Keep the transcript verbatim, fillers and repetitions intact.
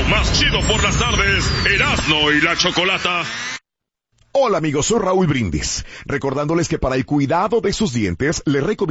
show más chido por las tardes, Erasmo y la Chocolata. Hola amigos, soy Raúl Brindis, recordándoles que para el cuidado de sus dientes les recomiendo